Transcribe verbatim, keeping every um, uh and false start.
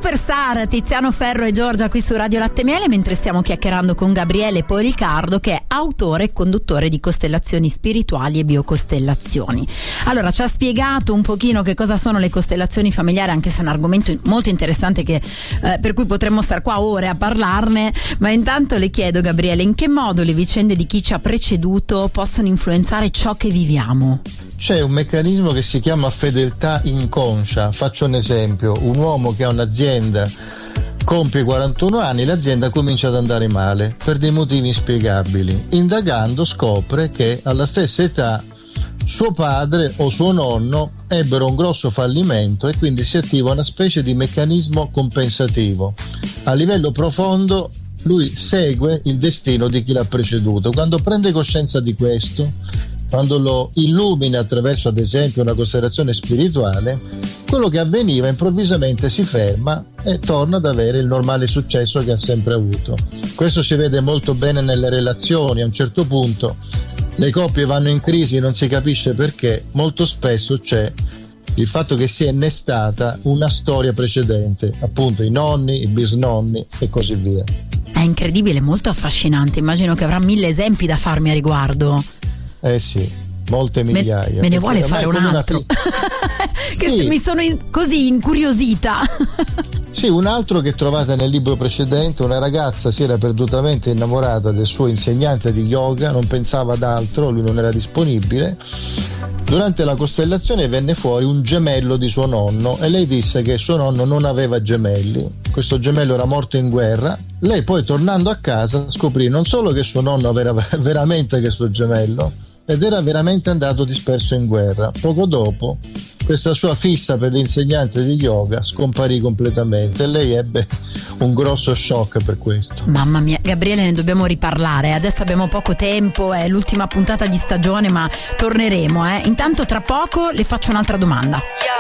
Superstar, Tiziano Ferro e Giorgia qui su Radio Latte Miele, mentre stiamo chiacchierando con Gabriele Policardo, che è autore e conduttore di Costellazioni Spirituali e Biocostellazioni. Allora, ci ha spiegato un pochino che cosa sono le costellazioni familiari, anche se è un argomento molto interessante che, eh, per cui potremmo stare qua ore a parlarne, ma intanto le chiedo, Gabriele, in che modo le vicende di chi ci ha preceduto possono influenzare ciò che viviamo? C'è un meccanismo che si chiama fedeltà inconscia. Faccio un esempio: un uomo che ha un'azienda compie quarantuno anni, l'azienda comincia ad andare male per dei motivi inspiegabili. Indagando scopre che alla stessa età suo padre o suo nonno ebbero un grosso fallimento e quindi si attiva una specie di meccanismo compensativo. A livello profondo lui segue il destino di chi l'ha preceduto. Quando prende coscienza di questo, quando lo illumina attraverso ad esempio una costellazione spirituale, quello che avveniva improvvisamente si ferma e torna ad avere il normale successo che ha sempre avuto. Questo si vede molto bene nelle relazioni. A un certo punto le coppie vanno in crisi, non si capisce perché. Molto spesso c'è il fatto che si è innestata una storia precedente, appunto i nonni, i bisnonni e così via. È incredibile, molto affascinante. Immagino che avrà mille esempi da farmi a riguardo. Eh sì, molte migliaia. Me, me ne vuole fare un altro? Fi- che sì. Mi sono in, così incuriosita. Sì, un altro che trovate nel libro precedente: una ragazza si era perdutamente innamorata del suo insegnante di yoga, non pensava ad altro, lui non era disponibile. Durante la costellazione venne fuori un gemello di suo nonno e lei disse che suo nonno non aveva gemelli. Questo gemello era morto in guerra. Lei poi, tornando a casa, scoprì non solo che suo nonno aveva veramente questo gemello, ed era veramente andato disperso in guerra. Poco dopo questa sua fissa per l'insegnante di yoga scomparì completamente e lei ebbe un grosso shock per questo. Mamma mia, Gabriele, ne dobbiamo riparlare. Adesso abbiamo poco tempo, è l'ultima puntata di stagione, ma torneremo, eh. Intanto tra poco le faccio un'altra domanda.